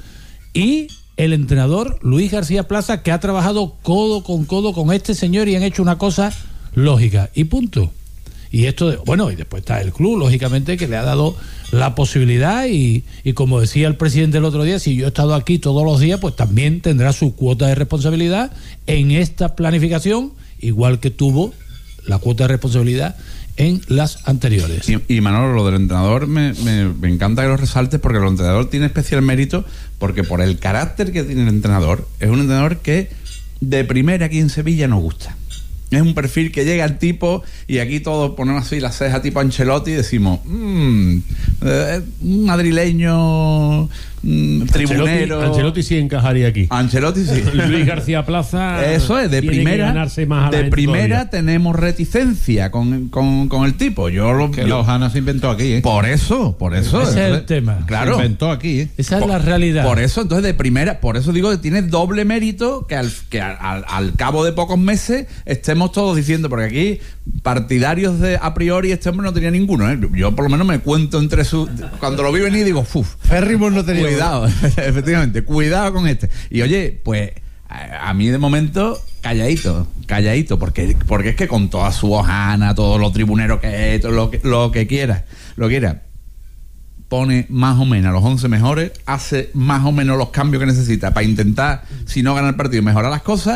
Y el entrenador Luis García Plaza, que ha trabajado codo con codo con este señor y han hecho una cosa lógica. Y punto. Y esto, de- bueno, y después está el club, lógicamente, que le ha dado la posibilidad y, y como decía el presidente el otro día, si yo he estado aquí todos los días, pues también tendrá su cuota de responsabilidad en esta planificación, igual que tuvo la cuota de responsabilidad en las anteriores. Y, y Manolo, lo del entrenador me, me, me encanta que lo resaltes, porque el entrenador tiene especial mérito, porque por el carácter que tiene el entrenador, es un entrenador que de primera aquí en Sevilla nos gusta. Es un perfil que llega al tipo y aquí todos ponemos así las cejas tipo Ancelotti y decimos, mmm, eh, un madrileño mm, tribunero. Ancelotti, Ancelotti sí encajaría aquí. Ancelotti sí. Luis García Plaza. Eso es, de tiene primera. que ganarse más a la de gente primera todavía. tenemos reticencia con, con, con el tipo. Yo lo Que yo- la hojana se inventó aquí, ¿eh? Por eso, por eso. Ese es el Entonces, tema. Claro. Se inventó aquí, ¿eh? Esa es Por- la realidad. Por eso, entonces, de primera, por eso digo que tiene doble mérito que al, que al, al- al cabo de pocos meses estemos todos diciendo, porque aquí partidarios de a priori este hombre no tenía ninguno, ¿eh? Yo por lo menos me cuento entre sus... Cuando lo vi venir digo, ¡fuf! Férrimos no tenía. Cuidado, efectivamente, cuidado con este. Y oye, pues a, a mí de momento, calladito, calladito, porque, porque es que con toda su hojana, todos los tribuneros que es, todo lo que, lo que quiera, lo quiera, pone más o menos a los once mejores, hace más o menos los cambios que necesita para intentar, si no ganar el partido, mejorar las cosas,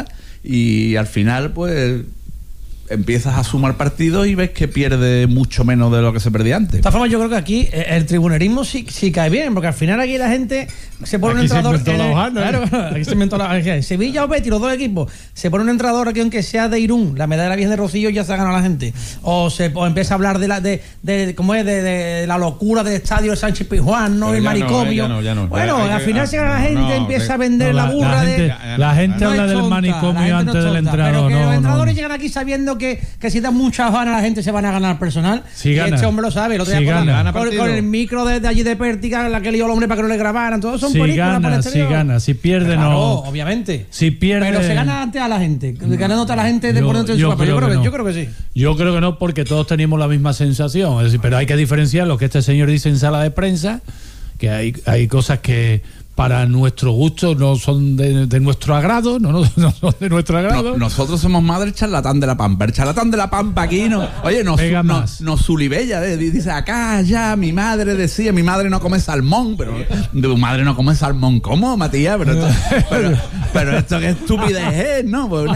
y al final, pues empiezas a sumar partidos y ves que pierde mucho menos de lo que se perdía antes. De todas formas, yo creo que aquí eh, el tribunerismo sí, sí cae bien, porque al final aquí la gente se pone Aquí un entrenador. se inventó en la el- hojana, ¿eh? claro, aquí se inventó la en Sevilla o Betis, los dos equipos, se pone un entrenador aquí, aunque sea de Irún, la medalla de la Virgen de Rocío ya se ha ganado la gente. O se o empieza a hablar de la de, de cómo es de, de la locura del estadio de Sánchez Pizjuán, ¿no? Pero El ya no, manicomio. eh, ya no, ya no. Bueno, Ya hay al que- final ah, se gana la gente, no, empieza de- a vender No, la la- burra la de. gente- la gente No habla es del tonta, manicomio la gente antes no es del tonta, entrenador. Pero que No, los no. entrenadores llegan aquí sabiendo que, que si dan muchas ganas la gente se van a ganar personal. Sí y gana. este hombre lo sabe. El otro Sí día con, gana. la- con- con el micro de, de allí de Pértiga, la que lió el hombre para que no le grabaran. Todos son Si películas por el gana, si exterior. gana, si pierde Claro, no. obviamente. Si pierde. Pero se gana antes a la gente. Ganándote a la gente de Yo- poniéndote en yo su papel. Yo creo creo que que- no. yo creo que sí. Yo creo que no, porque todos teníamos la misma sensación. Es decir, pero hay que diferenciar lo que este señor dice en sala de prensa, que hay, hay cosas que para nuestro gusto no son de, de nuestro agrado, no, no, no son de nuestro agrado. No, nosotros somos más del charlatán de la pampa. El charlatán de la pampa aquí no. Oye, nos, Pega nos, más. nos sulibella. eh, Dice, acá ya mi madre decía, mi madre no come salmón, pero tu madre no come salmón. ¿Cómo, Matías? Pero esto, pero, pero esto qué estupidez es, ¿no? Pues,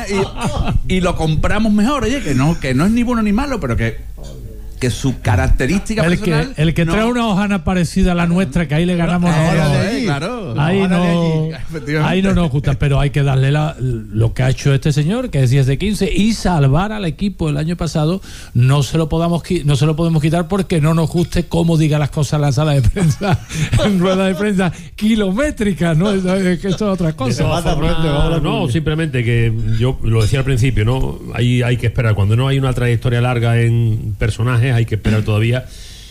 y, y lo compramos mejor, oye, que no, que no es ni bueno ni malo, pero que, que su característica El personal. que, el que no- trae una hojana parecida a la nuestra, que ahí le ganamos Claro, nosotros. eh, claro. Ahí La hojana de no, allí, efectivamente. ahí no nos gusta, pero hay que darle la, lo que ha hecho este señor, que es diez de quince, y salvar al equipo el año pasado. No se lo podamos qui- no se lo podemos quitar porque no nos guste cómo diga las cosas en la sala de prensa, en rueda de prensa kilométrica, ¿no? Es, es que eso es otra De cosa. todas formas, no, simplemente que yo lo decía al principio, ¿no? Hay, hay que esperar. Cuando no hay una trayectoria larga en personajes, hay que esperar todavía.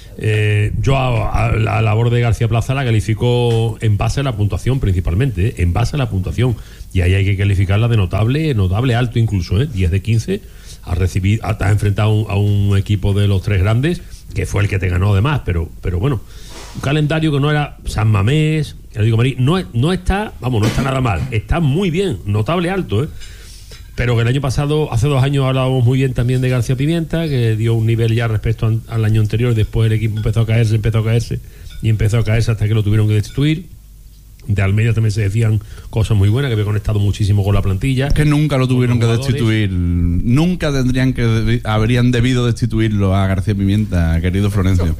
Eh, yo a, a la labor de García Plaza la califico en base a la puntuación principalmente, ¿eh? En base a la puntuación. Y ahí hay que calificarla de notable, notable alto incluso, ¿eh? diez de quince. Has recibido, has enfrentado a un, a un equipo de los tres grandes, que fue el que te ganó además, pero, pero bueno, un calendario que no era San Mamés, el digo Marí, no, no está, vamos, no está nada mal, está muy bien, notable alto, ¿eh? Pero que el año pasado, hace dos años hablábamos muy bien también de García Pimienta, que dio un nivel ya respecto an- al año anterior, después el equipo empezó a caerse, empezó a caerse y empezó a caerse hasta que lo tuvieron que destituir. De Almeida también se decían cosas muy buenas, que había conectado muchísimo con la plantilla. Que nunca lo tuvieron que jugadores. destituir. Nunca tendrían que debi- habrían debido destituirlo a García Pimienta, querido Florencio.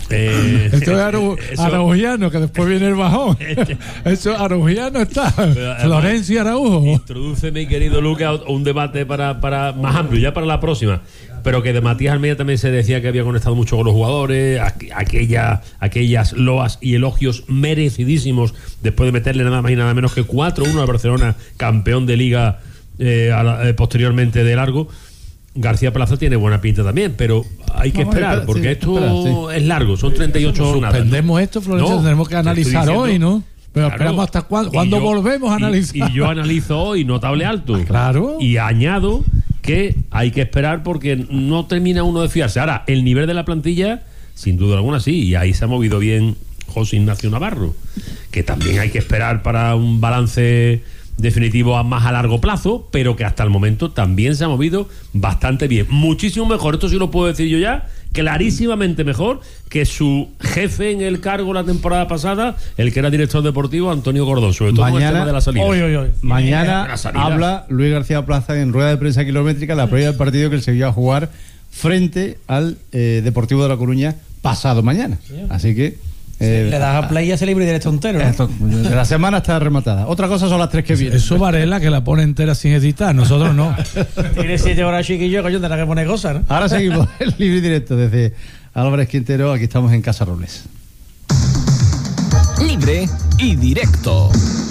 Eh, Esto es Arau- eso- Araujiano, que después viene el bajón. Eso Araujiano está. Florencia Araujo. Introdúceme, querido Lucas, a un debate para, para más amplio, ya para la próxima. Pero que de Matías Almeida también se decía que había conectado mucho con los jugadores, aqu- aquella, aquellas loas y elogios merecidísimos después de meterle nada más y nada menos que cuatro uno al Barcelona, campeón de liga eh, a la- eh, posteriormente de largo. García Plaza tiene buena pinta también, pero hay que Vamos a esperar, esperar, porque sí, esto esperar, sí. es largo, son treinta y ocho jornadas. Suspendemos esto, Florencio, No, tenemos que te estoy analizar diciendo- hoy, ¿no? Pero Claro. esperamos hasta cuándo, Y cuándo yo- volvemos a y- analizar. Y, yo analizo hoy notable alto. Claro. Y añado que hay que esperar porque no termina uno de fiarse. Ahora, el nivel de la plantilla, sin duda alguna, sí. Y ahí se ha movido bien José Ignacio Navarro, que también hay que esperar para un balance definitivo a más a largo plazo, pero que hasta el momento también se ha movido bastante bien. Muchísimo mejor, esto sí lo puedo decir yo ya, clarísimamente mejor que su jefe en el cargo la temporada pasada, el que era director deportivo, Antonio Gordón, sobre todo con el Mañana- tema de la salida. Hoy, hoy, hoy. Mañana La salida. habla Luis García Plaza en rueda de prensa kilométrica la previa del partido que el Sevilla va a jugar frente al eh, Deportivo de La Coruña pasado mañana. Así que eh, Le das a play y ya se libre directo entero, ¿no? esto, la semana está rematada. Otra cosa son las tres que vienen. Eso Varela, que la pone entera sin editar, nosotros no. Tiene siete horas chiquillo, coño, tendrá que poner cosas, ¿no? Ahora seguimos el libre y directo desde Álvarez Quintero. Aquí estamos en Casa Robles. Libre y directo.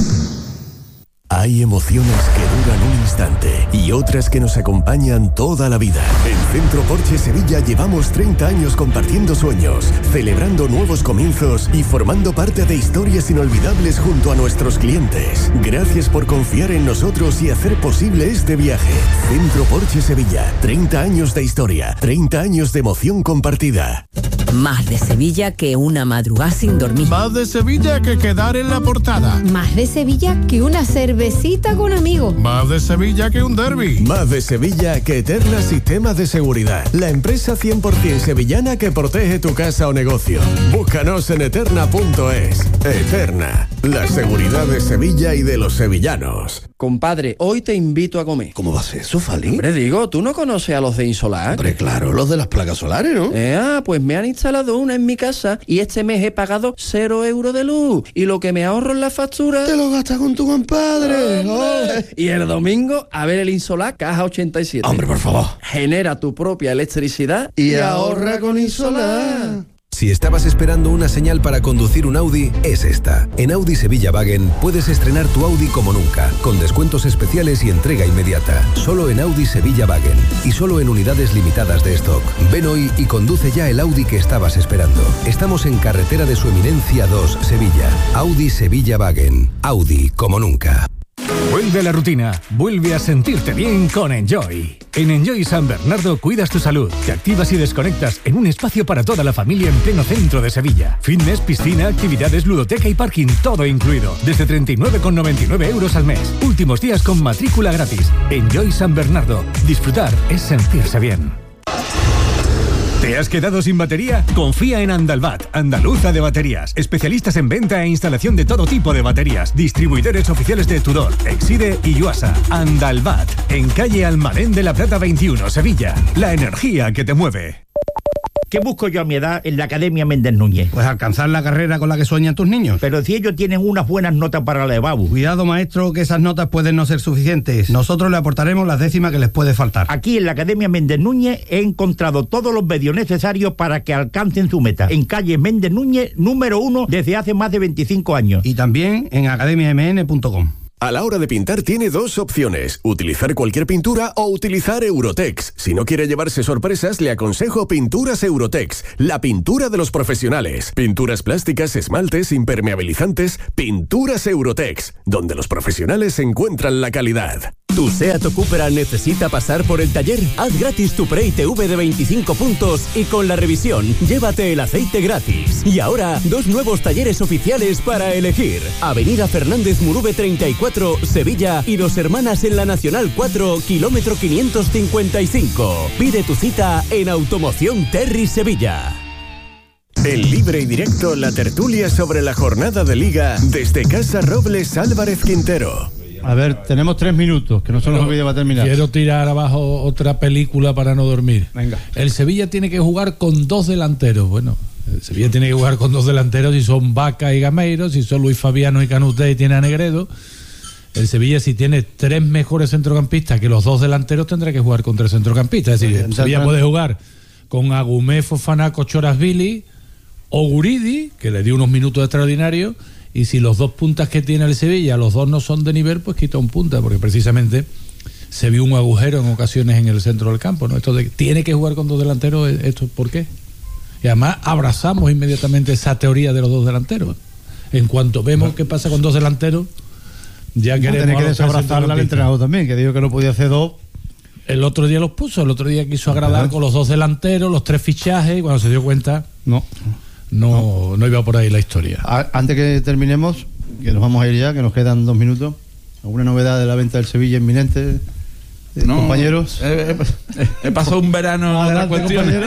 Hay emociones que duran un instante y otras que nos acompañan toda la vida. En Centro Porsche Sevilla llevamos treinta años compartiendo sueños, celebrando nuevos comienzos y formando parte de historias inolvidables junto a nuestros clientes. Gracias por confiar en nosotros y hacer posible este viaje. Centro Porsche Sevilla, treinta años de historia, treinta años de emoción compartida. Más de Sevilla que una madrugada sin dormir. Más de Sevilla que quedar en la portada. Más de Sevilla que una cervecita con amigos. Más de Sevilla que un derbi. Más de Sevilla que Eterna Sistemas de Seguridad. La empresa cien por ciento sevillana que protege tu casa o negocio. Búscanos en eterna punto es. Eterna, la seguridad de Sevilla y de los sevillanos. Compadre, hoy te invito a comer. ¿Cómo va a ser eso, Fali? Hombre, digo, ¿tú no conoces a los de Insolar? Hombre, claro, los de las placas solares, ¿no? Eh, ah, pues me han instalado una en mi casa y este mes he pagado cero euros de luz. Y lo que me ahorro en la factura... Te lo gastas con tu compadre. Oh, y el domingo, a ver el Insolar Caja ochenta y siete. Hombre, por favor. Genera tu propia electricidad y, y ahorra con Insolar. Si estabas esperando una señal para conducir un Audi, es esta. En Audi Sevilla Wagen puedes estrenar tu Audi como nunca, con descuentos especiales y entrega inmediata. Solo en Audi Sevilla Wagen y solo en unidades limitadas de stock. Ven hoy y conduce ya el Audi que estabas esperando. Estamos en Carretera de Su Eminencia dos, Sevilla. Audi Sevilla Wagen. Audi como nunca. Vuelve a la rutina, vuelve a sentirte bien con Enjoy. En Enjoy San Bernardo cuidas tu salud, te activas y desconectas en un espacio para toda la familia en pleno centro de Sevilla. Fitness, piscina, actividades, ludoteca y parking, todo incluido. Desde treinta y nueve con noventa y nueve euros al mes. Últimos días con matrícula gratis. Enjoy San Bernardo. Disfrutar es sentirse bien. ¿Te has quedado sin batería? Confía en Andalbat, Andaluza de Baterías. Especialistas en venta e instalación de todo tipo de baterías. Distribuidores oficiales de Tudor, Exide y Yuasa. Andalbat, en calle Almadén de la Plata veintiuno, Sevilla. La energía que te mueve. ¿Qué busco yo a mi edad en la Academia Méndez Núñez? Pues alcanzar la carrera con la que sueñan tus niños. Pero si ellos tienen unas buenas notas para la EBAU. Cuidado, maestro, que esas notas pueden no ser suficientes. Nosotros le aportaremos las décimas que les puede faltar. Aquí en la Academia Méndez Núñez he encontrado todos los medios necesarios para que alcancen su meta. En calle Méndez Núñez, número uno, desde hace más de veinticinco años. Y también en academia m n punto com. A la hora de pintar tiene dos opciones, utilizar cualquier pintura o utilizar Eurotex. Si no quiere llevarse sorpresas, le aconsejo Pinturas Eurotex, la pintura de los profesionales. Pinturas plásticas, esmaltes, impermeabilizantes, Pinturas Eurotex, donde los profesionales encuentran la calidad. ¿Tu SEAT o Cupra necesita pasar por el taller? Haz gratis tu pre-I T V de veinticinco puntos y con la revisión, llévate el aceite gratis. Y ahora, dos nuevos talleres oficiales para elegir. Avenida Fernández Murube treinta y cuatro, Sevilla y Dos Hermanas en la Nacional cuatro, kilómetro quinientos cincuenta y cinco. Pide tu cita en Automoción Terry Sevilla. En Libre y Directo, la tertulia sobre la jornada de Liga desde Casa Robles Álvarez Quintero. A ver, tenemos tres minutos, que no se nos olvide, va a terminar. Quiero tirar abajo otra película para no dormir. Venga. El Sevilla tiene que jugar con dos delanteros. Bueno, el Sevilla tiene que jugar con dos delanteros, si son Vaca y Gameiro, si son Luis Fabiano y Canute y tiene a Negredo. El Sevilla, si tiene tres mejores centrocampistas que los dos delanteros, tendrá que jugar con tres centrocampistas. Es decir, el Sevilla puede jugar con Agumé, Fofana, Cochoras-Billy o Guridi, que le dio unos minutos extraordinarios. Y si los dos puntas que tiene el Sevilla, los dos no son de nivel, pues quita un punta, porque precisamente se vio un agujero en ocasiones en el centro del campo, ¿no? Esto de tiene que jugar con dos delanteros, ¿esto por qué? Y además abrazamos inmediatamente esa teoría de los dos delanteros. En cuanto vemos no. qué pasa con dos delanteros, ya queremos... Tiene que desabrazarle al entrenador también, que dijo que no podía hacer dos. El otro día los puso, el otro día quiso agradar con los dos delanteros, los tres fichajes, y cuando se dio cuenta... No. No, no iba por ahí la historia. A, antes que terminemos, que nos vamos a ir ya, que nos quedan dos minutos. ¿Alguna novedad de la venta del Sevilla inminente, eh, no, compañeros? He, he, he pasado un verano en otras cuestiones.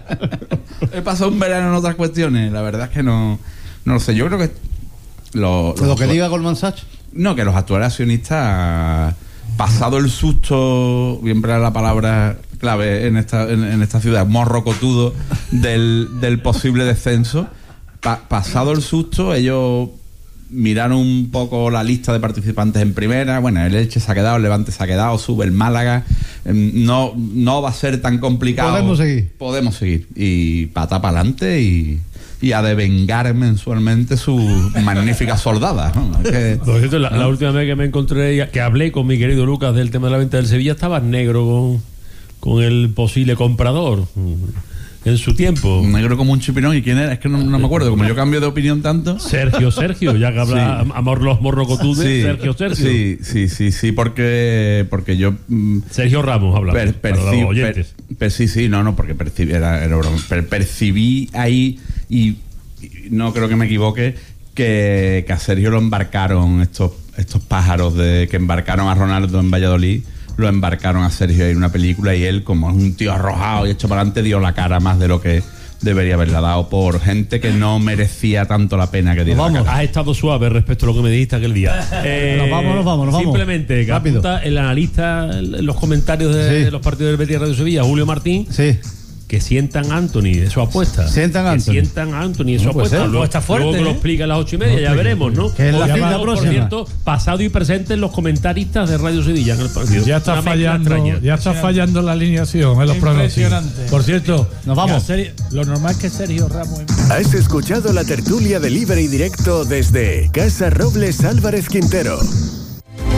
He pasado un verano en otras cuestiones. La verdad es que no, no lo sé. Yo creo que lo, lo que diga Goldman Sachs. No, que los actuales accionistas, pasado el susto, siempre era la palabra clave en esta en, en esta ciudad, morrocotudo del, del posible descenso, pa, pasado el susto, ellos miraron un poco la lista de participantes en primera. Bueno, el Elche se ha quedado, el Levante se ha quedado, sube el Málaga. No, no va a ser tan complicado. Podemos seguir. Podemos seguir. Y pata para adelante y y a devengar mensualmente sus magníficas soldadas, ¿no? Es que, Por cierto, la, ¿no? la última vez que me encontré, que hablé con mi querido Lucas del tema de la venta del Sevilla, estaba negro con, con el posible comprador en su tiempo. Negro como un chipirón. ¿Y quién era? Es que no, no me acuerdo. Como yo cambio de opinión tanto. Sergio, Sergio, ya que habla Sí. amor los morrocotudes, Sí, Sergio, Sergio. Sí, sí, sí, sí, porque, porque yo... mm, Sergio Ramos habla. per- para los perci- oyentes. per- per- sí, sí, no, no, porque percibí, era, era broma. Per- percibí ahí, y, y no creo que me equivoque, que, que a Sergio lo embarcaron estos, estos pájaros de que embarcaron a Ronaldo en Valladolid. Lo embarcaron a Sergio en una película y él, como es un tío arrojado y hecho para adelante, dio la cara más de lo que debería haberla dado por gente que no merecía tanto la pena que diera la Vamos, cara. has estado suave respecto a lo que me dijiste aquel día. Eh, Nos vamos, nos vamos, nos vamos. Simplemente, que Rápido. apunta el analista en los comentarios de, Sí. de los partidos del Betis Radio Sevilla, Julio Martín, Sí. que sientan a Anthony, eso apuesta. Sientan a que Anthony. sientan a Anthony, eso No puede apuesta. ser. Luego, Apuesta fuerte, luego que lo ¿eh? explica a las ocho y media, ya veremos, ¿no? Que es la Por cita cierto, por próxima. cierto, pasado y presente en los comentaristas de Radio Sevilla en el partido. Ya está Una mezcla fallando, extraña. ya está fallando la alineación en los pronósticos. Impresionante. Por cierto, Nos vamos. ya Sergio- lo normal es que Sergio Ramos. Has escuchado la tertulia de Libre y Directo desde Casa Robles Álvarez Quintero.